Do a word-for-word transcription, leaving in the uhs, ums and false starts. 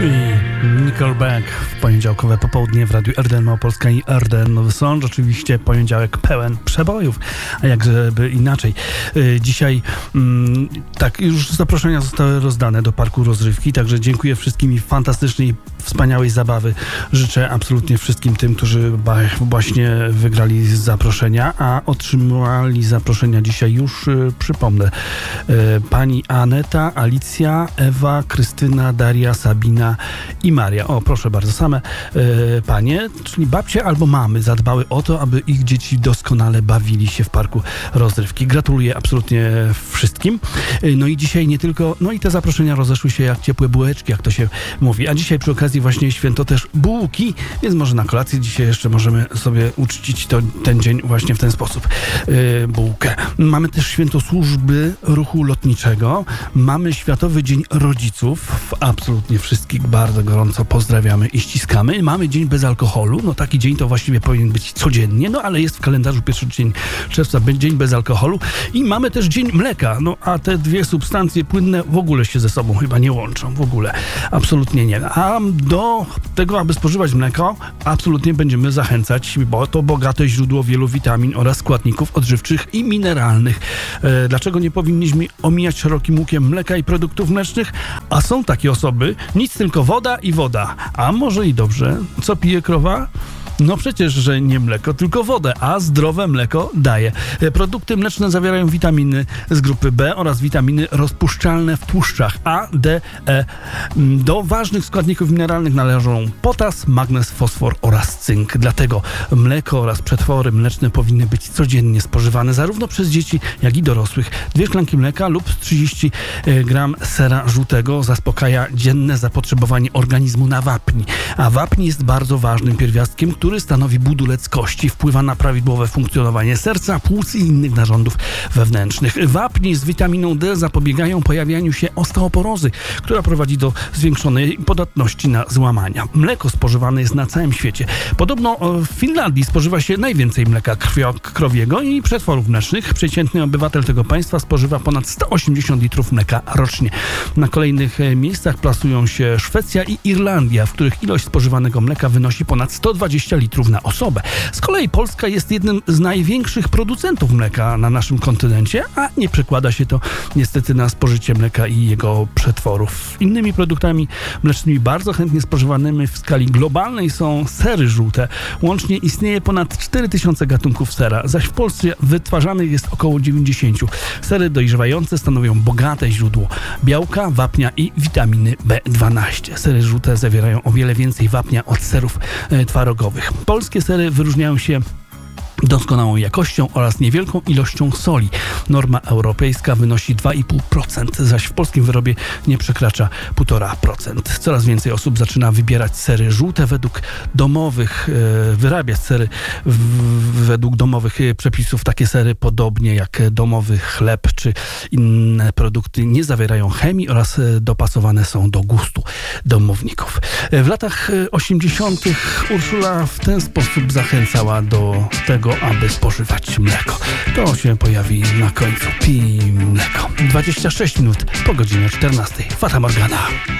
i Nickelback w poniedziałkowe popołudnie w Radiu R D N Małopolska i R D N Nowy Sącz. Oczywiście poniedziałek pełen przebojów, a jakżeby inaczej. Dzisiaj mm, tak, już zaproszenia zostały rozdane do Parku Rozrywki, także dziękuję wszystkim i fantastycznej, wspaniałej zabawy życzę absolutnie wszystkim tym, którzy właśnie wygrali zaproszenia, a otrzymali zaproszenia dzisiaj już, przypomnę, pani Aneta, Alicja, Ewa, Krystyna, Daria, Sabina i Maria. O, proszę bardzo, same e, panie, czyli babcie albo mamy zadbały o to, aby ich dzieci doskonale bawili się w Parku Rozrywki. Gratuluję absolutnie wszystkim. E, no i dzisiaj nie tylko, no i te zaproszenia rozeszły się jak ciepłe bułeczki, jak to się mówi. A dzisiaj przy okazji właśnie święto też bułki, więc może na kolację dzisiaj jeszcze możemy sobie uczcić to, ten dzień właśnie w ten sposób. E, bułkę. Mamy też święto służby ruchu lotniczego. Mamy Światowy Dzień Rodziców. Absolutnie wszystkich bardzo gorąco pozdrawiamy i ściskamy. Mamy dzień bez alkoholu. No taki dzień to właściwie powinien być codziennie, no ale jest w kalendarzu pierwszy dzień czerwca, dzień bez alkoholu. I mamy też dzień mleka. No a te dwie substancje płynne w ogóle się ze sobą chyba nie łączą. W ogóle. Absolutnie nie. A do tego, aby spożywać mleko, absolutnie będziemy zachęcać, bo to bogate źródło wielu witamin oraz składników odżywczych i mineralnych. E, dlaczego nie powinniśmy omijać szerokim łukiem mleka i produktów mlecznych? A są takie osoby, nic tylko woda i woda. A może i dobrze. Co pije krowa? No przecież, że nie mleko, tylko wodę, a zdrowe mleko daje. Produkty mleczne zawierają witaminy z grupy B oraz witaminy rozpuszczalne w tłuszczach A, D, E. Do ważnych składników mineralnych należą potas, magnez, fosfor oraz cynk. Dlatego mleko oraz przetwory mleczne powinny być codziennie spożywane zarówno przez dzieci, jak i dorosłych. Dwie szklanki mleka lub trzydzieści gram sera żółtego zaspokaja dzienne zapotrzebowanie organizmu na wapń. A wapń jest bardzo ważnym pierwiastkiem, który stanowi budulec kości, wpływa na prawidłowe funkcjonowanie serca, płuc i innych narządów wewnętrznych. Wapnie z witaminą D zapobiegają pojawianiu się osteoporozy, która prowadzi do zwiększonej podatności na złamania. Mleko spożywane jest na całym świecie. Podobno w Finlandii spożywa się najwięcej mleka krwio- krowiego i przetworów mlecznych. Przeciętny obywatel tego państwa spożywa ponad sto osiemdziesiąt litrów mleka rocznie. Na kolejnych miejscach plasują się Szwecja i Irlandia, w których ilość spożywanego mleka wynosi ponad sto dwadzieścia litrów na osobę. Z kolei Polska jest jednym z największych producentów mleka na naszym kontynencie, a nie przekłada się to niestety na spożycie mleka i jego przetworów. Innymi produktami mlecznymi bardzo chętnie spożywanymi w skali globalnej są sery żółte. Łącznie istnieje ponad cztery tysiące gatunków sera, zaś w Polsce wytwarzanych jest około dziewięćdziesiąt. Sery dojrzewające stanowią bogate źródło białka, wapnia i witaminy B dwanaście. Sery żółte zawierają o wiele więcej wapnia od serów e, twarogowych. Polskie sery wyróżniają się doskonałą jakością oraz niewielką ilością soli. Norma europejska wynosi dwa i pół procent, zaś w polskim wyrobie nie przekracza jeden i pół procent. Coraz więcej osób zaczyna wybierać sery żółte według domowych, e, wyrabiać sery w, według domowych przepisów. Takie sery, podobnie jak domowy chleb czy inne produkty, nie zawierają chemii oraz dopasowane są do gustu domowników. W latach osiemdziesiątych Urszula w ten sposób zachęcała do tego, aby spożywać mleko. To się pojawi na końcu. Pij mleko. dwadzieścia sześć minut po godzinie czternastej. Fata Morgana.